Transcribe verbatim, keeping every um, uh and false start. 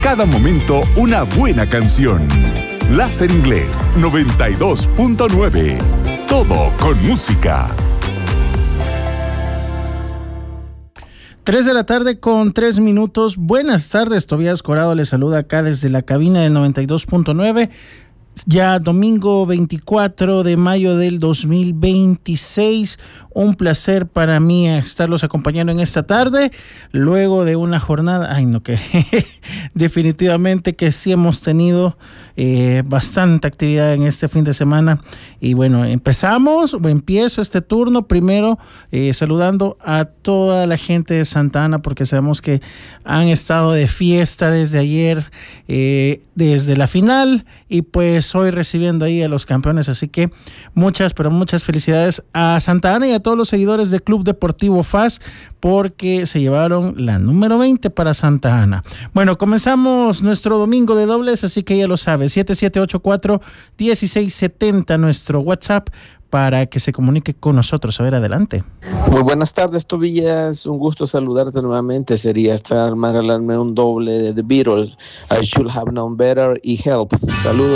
Cada momento una buena canción. Láser Inglés noventa y dos punto nueve. Todo con música. Tres de la tarde con tres minutos. Buenas tardes, Tobías Corado les saluda acá desde la cabina del noventa y dos punto nueve. Ya domingo veinticuatro de mayo del dos mil veintiséis. Un placer para mí estarlos acompañando en esta tarde, luego de una jornada, ay no que definitivamente que sí hemos tenido eh, bastante actividad en este fin de semana. Y bueno, empezamos, o empiezo este turno primero eh, saludando a toda la gente de Santa Ana, porque sabemos que han estado de fiesta desde ayer, eh, desde la final, y pues hoy recibiendo ahí a los campeones, así que muchas, pero muchas felicidades a Santa Ana y a todos los seguidores del Club Deportivo F A S, porque se llevaron la número veinte para Santa Ana. Bueno, comenzamos nuestro domingo de dobles, así que ya lo sabe, siete siete ocho cuatro, uno seis siete cero, nuestro WhatsApp, para que se comunique con nosotros. A ver, adelante. Muy buenas tardes, Tobías. Un gusto saludarte nuevamente. Sería estar regalarme un doble de The Beatles, I Should Have Known Better y Help. Saludos.